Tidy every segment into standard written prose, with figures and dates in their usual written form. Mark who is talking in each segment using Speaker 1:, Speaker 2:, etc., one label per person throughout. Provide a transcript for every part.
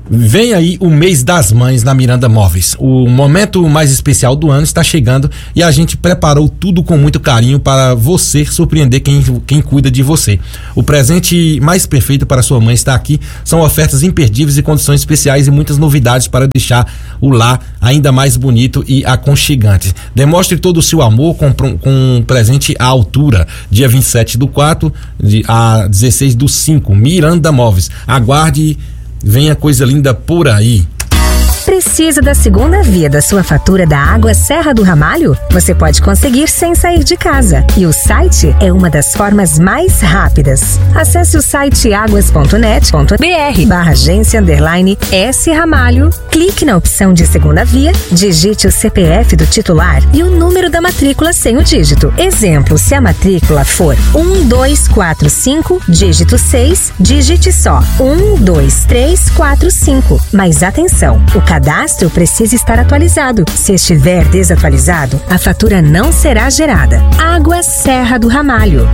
Speaker 1: Vem aí o mês das mães na Miranda Móveis. O momento mais especial do ano está chegando e a gente preparou tudo com muito carinho para você surpreender quem cuida de você. O presente mais perfeito para sua mãe está aqui. São ofertas imperdíveis e condições especiais e muitas novidades para deixar o lar ainda mais bonito e aconchegante. Demonstre todo o seu amor com um presente à altura. Dia 27/4 a 16/5. Miranda Móveis. Aguarde. Venha coisa linda por aí.
Speaker 2: Precisa da segunda via da sua fatura da água Serra do Ramalho? Você pode conseguir sem sair de casa. E o site é uma das formas mais rápidas. Acesse o site aguas.net.br/agência_S Ramalho. Clique na opção de segunda via, digite o CPF do titular e o número da matrícula sem o dígito. Exemplo, se a matrícula for 1245, dígito 6, digite só 12345. Mas atenção, o cadastro precisa estar atualizado. Se estiver desatualizado, a fatura não será gerada. Água Serra do Ramalho.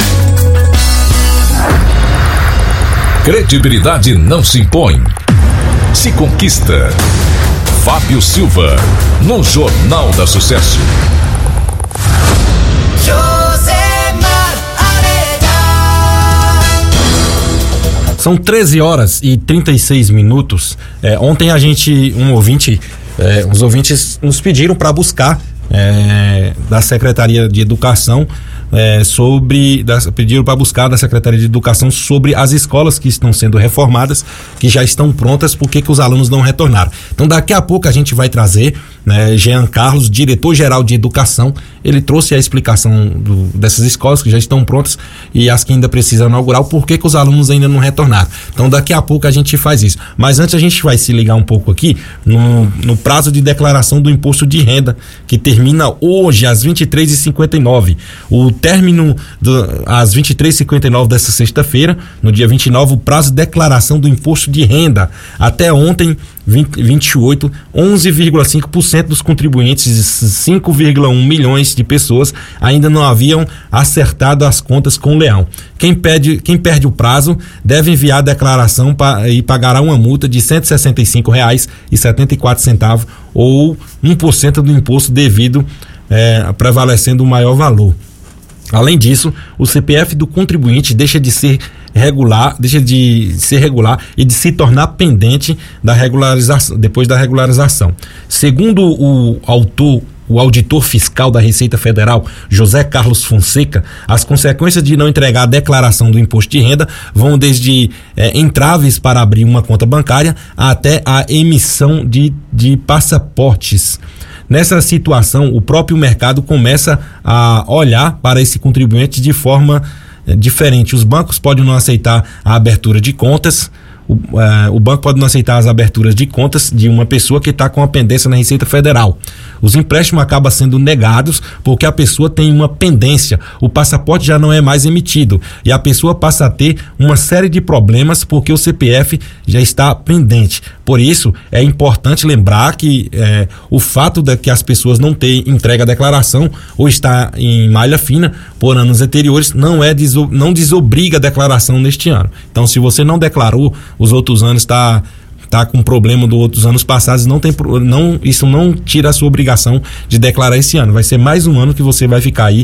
Speaker 3: Credibilidade não se impõe, se conquista. Fábio Silva, no Jornal da Sucesso.
Speaker 1: São 13h36. Ontem os ouvintes nos pediram para buscar da Secretaria de Educação pediram para buscar da Secretaria de Educação sobre as escolas que estão sendo reformadas, que já estão prontas, porque que os alunos não retornaram. Então daqui a pouco a gente vai trazer, Jean Carlos, diretor-geral de Educação. Ele trouxe a explicação dessas escolas que já estão prontas e as que ainda precisam inaugurar, o porquê que os alunos ainda não retornaram. Então daqui a pouco a gente faz isso. Mas antes a gente vai se ligar um pouco aqui no prazo de declaração do imposto de renda, que termina hoje às 23h59. O término às 23h59 dessa sexta-feira, no dia 29, o prazo de declaração do imposto de renda. Até ontem, 28, 11,5% dos contribuintes de 5,1 milhões de pessoas ainda não haviam acertado as contas com o Leão. Quem perde o prazo deve enviar a declaração e pagará uma multa de R$ 165,74 ou 1% do imposto devido, prevalecendo o maior valor. Além disso, o CPF do contribuinte deixa de ser regular e de se tornar pendente depois da regularização. Segundo o auditor fiscal da Receita Federal, José Carlos Fonseca, as consequências de não entregar a declaração do imposto de renda vão desde entraves para abrir uma conta bancária até a emissão de passaportes. Nessa situação, o próprio mercado começa a olhar para esse contribuinte de forma diferente. Os bancos podem não aceitar a abertura de contas. O banco pode não aceitar as aberturas de contas de uma pessoa que está com a pendência na Receita Federal. Os empréstimos acabam sendo negados porque a pessoa tem uma pendência. O passaporte já não é mais emitido e a pessoa passa a ter uma série de problemas porque o CPF já está pendente. Por isso, é importante lembrar que o fato de que as pessoas não terem entregue a declaração ou está em malha fina por anos anteriores não desobriga a declaração neste ano. Então, se você não declarou os outros anos, está com problema dos outros anos passados, isso não tira a sua obrigação de declarar esse ano. Vai ser mais um ano que você vai ficar aí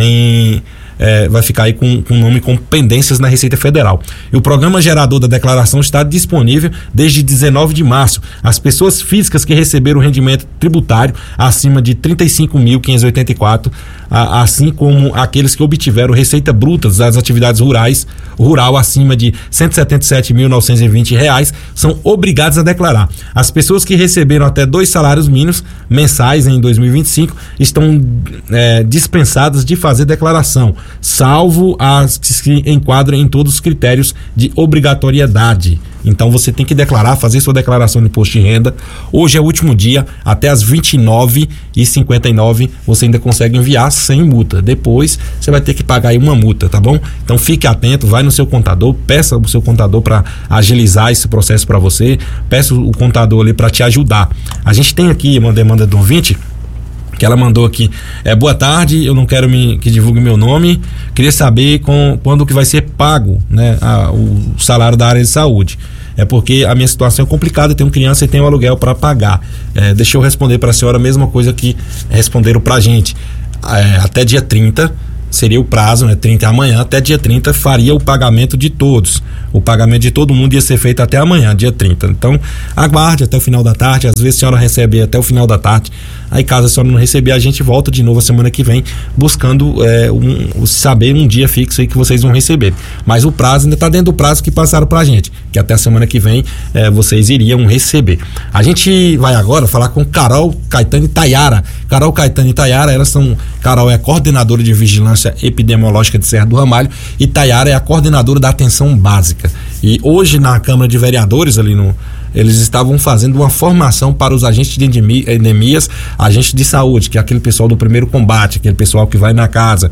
Speaker 1: com o nome com pendências na Receita Federal. E o programa gerador da declaração está disponível desde 19 de março. As pessoas físicas que receberam rendimento tributário acima de 35.584, assim como aqueles que obtiveram receita bruta das atividades rural acima de R$ 177.920, são obrigados a declarar. As pessoas que receberam até 2 salários mínimos mensais em 2025 estão dispensadas de fazer declaração, salvo as que se enquadram em todos os critérios de obrigatoriedade. Então você tem que fazer sua declaração de imposto de renda. Hoje é o último dia, até as 29h59 você ainda consegue enviar sem multa. Depois você vai ter que pagar aí uma multa, tá bom? Então fique atento, vai no seu contador, peça o seu contador para agilizar esse processo para você, peça o contador ali para te ajudar. A gente tem aqui uma demanda do ouvinte que ela mandou aqui: boa tarde, eu não quero que divulgue meu nome, queria saber quando que vai ser pago, né, o salário da área de saúde. é porque a minha situação é complicada, eu tenho criança e tenho aluguel para pagar. Deixa eu responder para a senhora a mesma coisa que responderam para a gente. Até dia 30 seria o prazo, né? 30 amanhã, até dia 30 faria o pagamento de todos. O pagamento de todo mundo ia ser feito até amanhã, dia 30. Então, aguarde até o final da tarde. Às vezes a senhora recebe até o final da tarde. Aí, caso a senhora não receber, a gente volta de novo a semana que vem, buscando saber um dia fixo aí que vocês vão receber. Mas o prazo ainda está dentro do prazo que passaram pra gente, que até a semana que vem vocês iriam receber. A gente vai agora falar com Carol, Caetano e Tayara. Carol, Caetano e Tayara, Carol é a coordenadora de vigilância epidemiológica de Serra do Ramalho e Tayara é a coordenadora da atenção básica. E hoje na Câmara de Vereadores, eles estavam fazendo uma formação para os agentes de endemias, agentes de saúde, que é aquele pessoal do primeiro combate, aquele pessoal que vai na casa,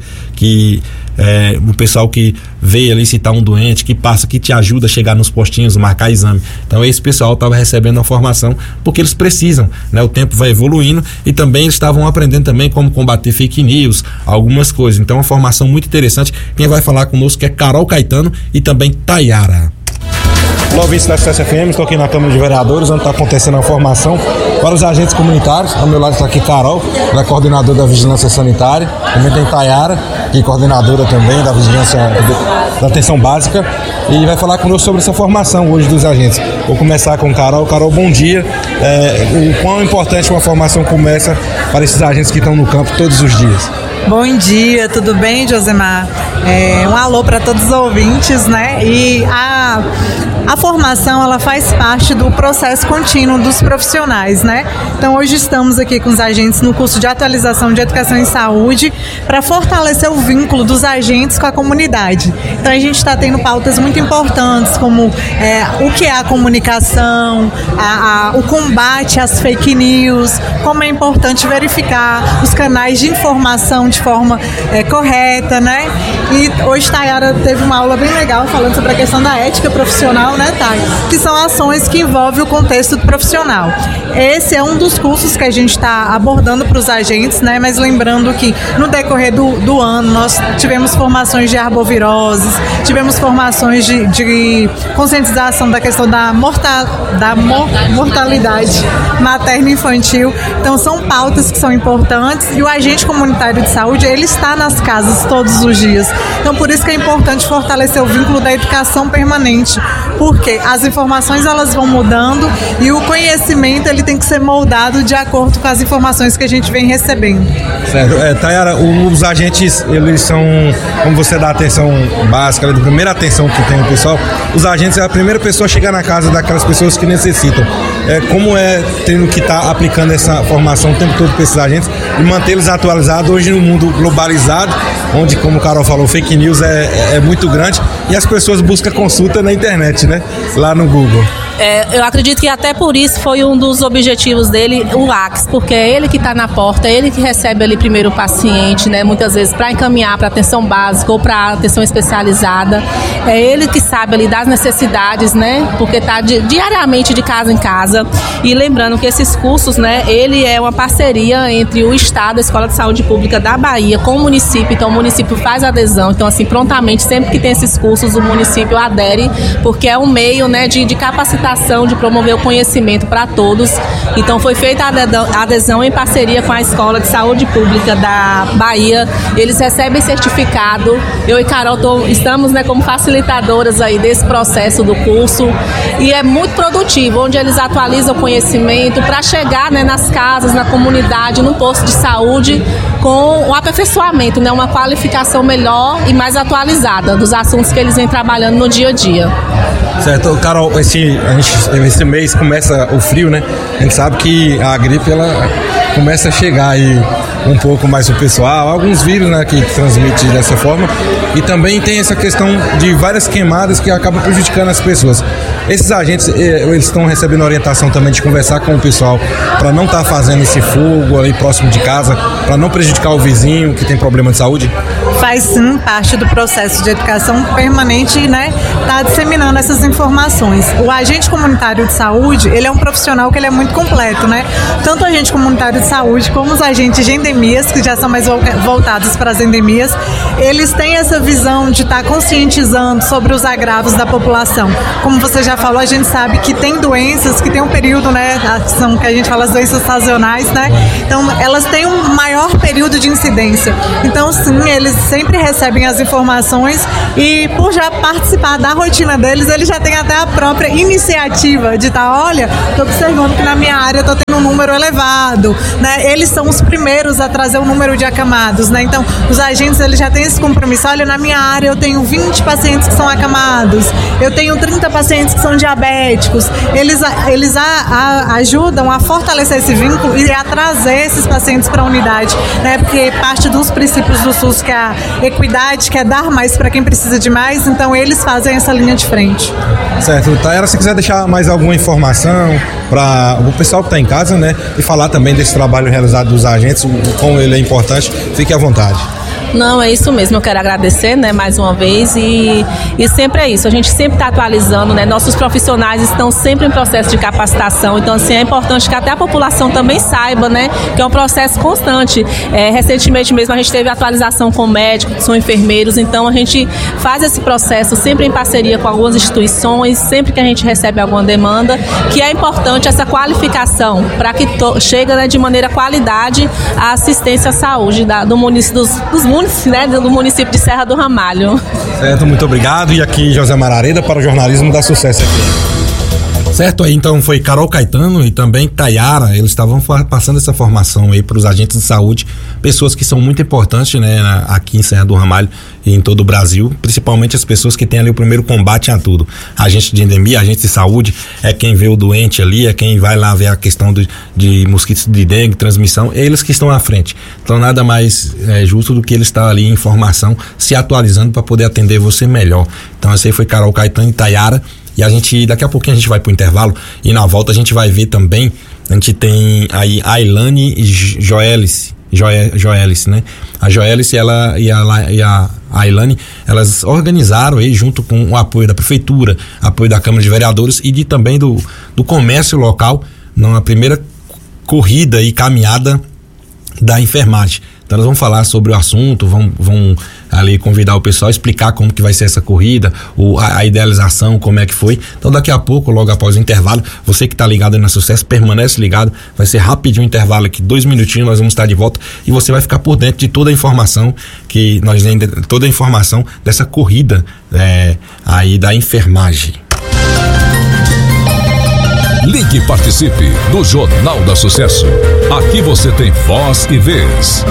Speaker 1: o pessoal que vê ali se está um doente, que te ajuda a chegar nos postinhos, marcar exame. Então esse pessoal estava recebendo a formação porque eles precisam, né? O tempo vai evoluindo e também eles estavam aprendendo também como combater fake news, algumas coisas. Então é uma formação muito interessante. Quem vai falar conosco é Carol Caetano e também Tayara. Olá, ouvintes da SSFM, estou aqui na Câmara de Vereadores, onde está acontecendo a formação para os agentes comunitários. Ao meu lado está aqui Carol, ela é coordenadora da Vigilância Sanitária. Também tem Tayara, que é coordenadora também da Vigilância da Atenção Básica, e vai falar conosco sobre essa formação hoje dos agentes. Vou começar com Carol. Carol, bom dia. O quão importante uma formação começa para esses agentes que estão no campo todos os dias?
Speaker 4: Bom dia, tudo bem, Josemar? Um alô para todos os ouvintes, né? E a formação, ela faz parte do processo contínuo dos profissionais, né? Então, hoje estamos aqui com os agentes no curso de atualização de educação em saúde para fortalecer o vínculo dos agentes com a comunidade. Então, a gente está tendo pautas muito importantes, como o que é a comunicação, o combate às fake news, como é importante verificar os canais de informação de forma correta, né? E hoje Tayara teve uma aula bem legal falando sobre a questão da ética profissional, né, Thay? Que são ações que envolvem o contexto profissional. Esse é um dos cursos que a gente está abordando para os agentes, né? Mas lembrando que no decorrer do ano nós tivemos formações de arboviroses, tivemos formações de conscientização da questão da mortalidade materna e infantil. Então são pautas que são importantes e o agente comunitário de saúde, ele está nas casas todos os dias. Então por isso que é importante fortalecer o vínculo da educação permanente, porque as informações elas vão mudando e o conhecimento ele tem que ser moldado de acordo com as informações que a gente vem recebendo.
Speaker 1: Certo. Tayara, os agentes, eles são, como você dá atenção básica, a primeira atenção que tem o pessoal, os agentes é a primeira pessoa a chegar na casa daquelas pessoas que necessitam. Como é tendo que estar aplicando essa formação o tempo todo para esses agentes e mantê-los atualizados hoje no mundo globalizado, onde, como o Carol falou, fake news é muito grande e as pessoas buscam consulta na internet, né? Lá no Google.
Speaker 5: Eu acredito que até por isso foi um dos objetivos dele, o ACS, porque é ele que está na porta, é ele que recebe ali primeiro o paciente, né? Muitas vezes para encaminhar para atenção básica ou para atenção especializada. É ele que sabe ali das necessidades, né? Porque está diariamente de casa em casa. E lembrando que esses cursos, né? Ele é uma parceria entre o Estado, a Escola de Saúde Pública da Bahia, com o município. Então o município faz adesão. Então assim, prontamente, sempre que tem esses cursos, o município adere, porque é um meio, né? De capacitação, de promover o conhecimento para todos. Então foi feita a adesão em parceria com a Escola de Saúde Pública da Bahia. Eles recebem certificado. Eu e Carol estamos, né, como facilitadoras aí desse processo do curso e é muito produtivo, onde eles atualizam o conhecimento para chegar, né, nas casas, na comunidade, no posto de saúde com o aperfeiçoamento, né, uma qualificação melhor e mais atualizada dos assuntos que eles vêm trabalhando no dia a dia.
Speaker 1: Certo, Carol, esse mês começa o frio, né? A gente sabe que a gripe ela começa a chegar aí um pouco mais o pessoal, alguns vírus, né, que transmitem dessa forma, e também tem essa questão de várias queimadas que acabam prejudicando as pessoas. Esses agentes, eles estão recebendo orientação também de conversar com o pessoal para não estar fazendo esse fogo ali próximo de casa, para não prejudicar o vizinho que tem problema de saúde?
Speaker 4: Faz sim parte do processo de educação permanente, né? Tá disseminando essas informações. O agente comunitário de saúde, ele é um profissional que ele é muito completo, né? Tanto o agente comunitário de saúde como os agentes de endemias, que já são mais voltados para as endemias, eles têm essa visão de estar conscientizando sobre os agravos da população. Como você já já falou, a gente sabe que tem doenças que tem um período, né, são que a gente fala as doenças sazonais, né? Então, elas têm um maior período de incidência. Então, sim, eles sempre recebem as informações e por já participar da rotina deles, eles já têm até a própria iniciativa de estar, olha, estou observando que na minha área estou tendo um número elevado, né? Eles são os primeiros a trazer o número de acamados, né? Então, os agentes, eles já têm esse compromisso. Olha, na minha área eu tenho 20 pacientes que são acamados, eu tenho 30 pacientes que são diabéticos. Eles ajudam a fortalecer esse vínculo e a trazer esses pacientes para a unidade, né? Porque parte dos princípios do SUS, que é a equidade, que é dar mais para quem precisa de mais, então eles fazem essa linha de frente.
Speaker 6: Certo, Tayara, se quiser deixar mais alguma informação para o pessoal que está em casa, né? E falar também desse trabalho realizado dos agentes, como ele é importante, fique à vontade.
Speaker 5: Não, é isso mesmo, eu quero agradecer, né, mais uma vez e sempre é isso, a gente sempre está atualizando, né, nossos profissionais estão sempre em processo de capacitação, então assim, é importante que até a população também saiba, né, que é um processo constante. Recentemente mesmo a gente teve atualização com médicos, que são enfermeiros, então a gente faz esse processo sempre em parceria com algumas instituições, sempre que a gente recebe alguma demanda, que é importante essa qualificação para que chegue, né, de maneira qualidade a assistência à saúde do município, do município de Serra do Ramalho.
Speaker 6: Certo, muito obrigado. E aqui Josemar Areda para o Jornalismo da Sucesso aqui.
Speaker 1: Certo, aí então foi Carol Caetano e também Tayara, eles estavam passando essa formação aí para os agentes de saúde, pessoas que são muito importantes, né, aqui em Serra do Ramalho e em todo o Brasil, principalmente as pessoas que têm ali o primeiro combate a tudo. Agente de endemia, agente de saúde, é quem vê o doente ali, é quem vai lá ver a questão de mosquitos de dengue, transmissão, é eles que estão à frente. Então nada mais justo do que eles estar ali em formação, se atualizando para poder atender você melhor. Então essa aí foi Carol Caetano e Tayara. E daqui a pouquinho a gente vai pro intervalo e na volta a gente vai ver também, a gente tem aí a Ailane e Joelice, né? A Joelice e a Ailane, elas organizaram aí junto com o apoio da prefeitura, apoio da Câmara de Vereadores e também do comércio local, na primeira corrida e caminhada da enfermagem. Então nós vamos falar sobre o assunto, vão ali convidar o pessoal, explicar como que vai ser essa corrida, a idealização, como é que foi. Então daqui a pouco, logo após o intervalo, você que está ligado aí na Sucesso, permanece ligado, vai ser rapidinho o intervalo aqui, 2 minutinhos, nós vamos estar de volta e você vai ficar por dentro de toda a informação toda a informação dessa corrida aí da enfermagem.
Speaker 3: Ligue e participe do Jornal da Sucesso. Aqui você tem voz e vez.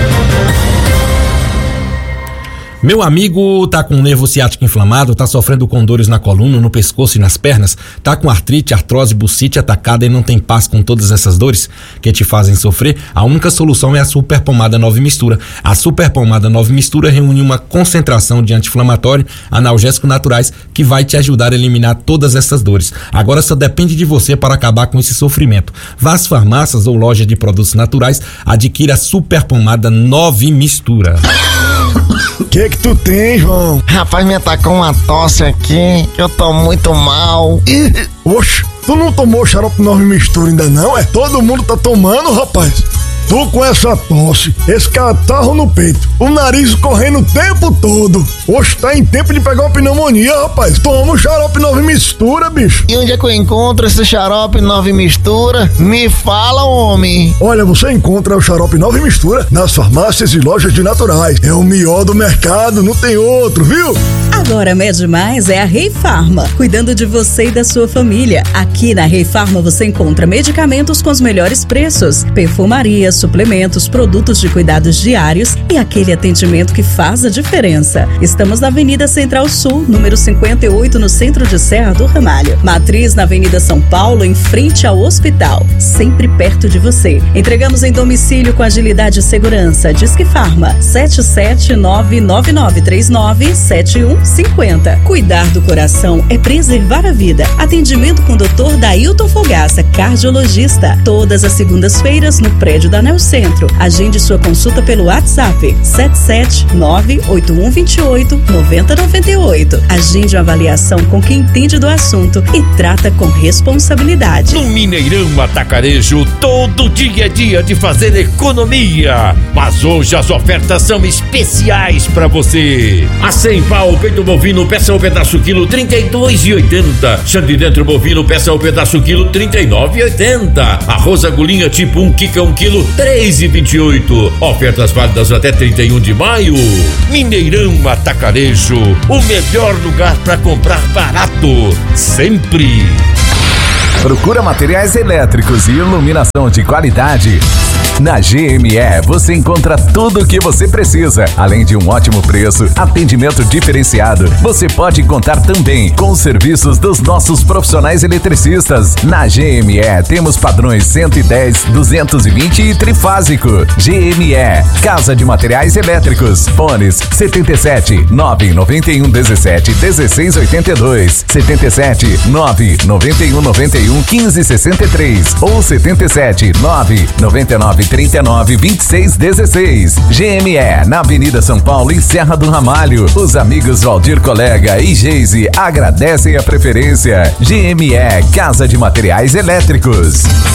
Speaker 1: Meu amigo tá com nervo ciático inflamado, tá sofrendo com dores na coluna, no pescoço e nas pernas, tá com artrite, artrose, bucite atacada e não tem paz com todas essas dores que te fazem sofrer? A única solução é a Super Pomada 9 Mistura. A Super Pomada 9 Mistura reúne uma concentração de anti-inflamatório, analgésico naturais que vai te ajudar a eliminar todas essas dores. Agora só depende de você para acabar com esse sofrimento. Vá às farmácias ou lojas de produtos naturais, adquira a Super Pomada 9 Mistura.
Speaker 7: Que tu tem, João?
Speaker 8: Rapaz, me atacou uma tosse aqui, que eu tô muito mal.
Speaker 7: Oxe, tu não tomou xarope 9 Mistura ainda não? Todo mundo tá tomando, rapaz. Tu com essa tosse, esse catarro no peito, o nariz correndo o tempo todo. Oxe, tá em tempo de pegar uma pneumonia, rapaz. Toma o xarope 9 Mistura, bicho.
Speaker 8: E onde é que eu encontro esse xarope 9 Mistura? Me fala, homem.
Speaker 7: Olha, você encontra o xarope 9 Mistura nas farmácias e lojas de naturais. É o melhor do mercado, não tem outro, viu?
Speaker 9: Agora Mede Mais é a Rei Farma, cuidando de você e da sua família. Aqui na Rei Farma você encontra medicamentos com os melhores preços, perfumaria, suplementos, produtos de cuidados diários e aquele atendimento que faz a diferença. Estamos na Avenida Central Sul, número 58, no centro de Serra do Ramalho. Matriz na Avenida São Paulo, em frente ao hospital, sempre perto de você. Entregamos em domicílio com agilidade e segurança. Disque Farma 77999397150. Cuidar do coração é preservar a vida. Atendimento com o Dr. Dailton Fogaça, cardiologista. Todas as segundas-feiras no prédio da Coronel Centro. Agende sua consulta pelo WhatsApp 77981289098. Agende uma avaliação com quem entende do assunto e trata com responsabilidade.
Speaker 3: No Mineirão Atacarejo, todo dia é dia de fazer economia. Mas hoje as ofertas são especiais para você. A 100 pau, peito bovino, peça o pedaço quilo, R$32,80. Xande dentro bovino, peça o pedaço quilo, R$39,80. Arroz agulhinha tipo 1 quica 1 quilo, R$3,28. Ofertas válidas até 31 de maio. Mineirão Atacarejo, o melhor lugar para comprar barato, sempre.
Speaker 10: Procura materiais elétricos e iluminação de qualidade? Na GME você encontra tudo o que você precisa, além de um ótimo preço, atendimento diferenciado. Você pode contar também com os serviços dos nossos profissionais eletricistas. Na GME temos padrões 110, 220 e trifásico. GME, Casa de Materiais Elétricos. Fones 77 991 17 16 82, 77 991 91 15 63 ou 77 999 39 26 16. GME, na Avenida São Paulo, em Serra do Ramalho. Os amigos Valdir Colega e Geise agradecem a preferência. GME, Casa de Materiais Elétricos.